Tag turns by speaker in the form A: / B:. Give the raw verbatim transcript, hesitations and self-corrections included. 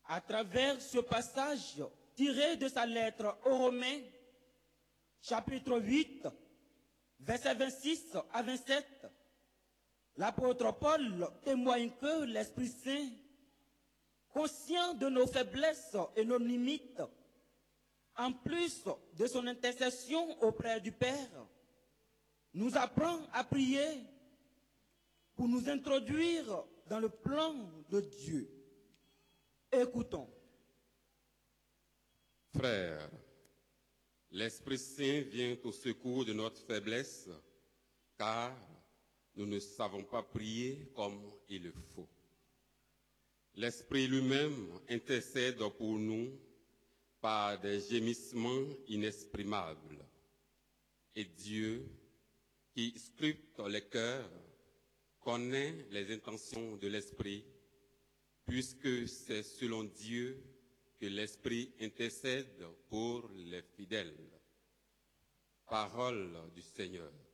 A: À travers ce passage tiré de sa lettre aux Romains, chapitre huit, versets vingt-six à vingt-sept, l'apôtre Paul témoigne que l'Esprit Saint, conscient de nos faiblesses et nos limites, en plus de son intercession auprès du Père, nous apprend à prier pour nous introduire dans le plan de Dieu. Écoutons.
B: Frères, l'Esprit Saint vient au secours de notre faiblesse, car nous ne savons pas prier comme il le faut. L'Esprit lui-même intercède pour nous par des gémissements inexprimables. Et Dieu, qui scrute les cœurs, connaît les intentions de l'Esprit, puisque c'est selon Dieu que l'Esprit intercède pour les fidèles. Parole du Seigneur.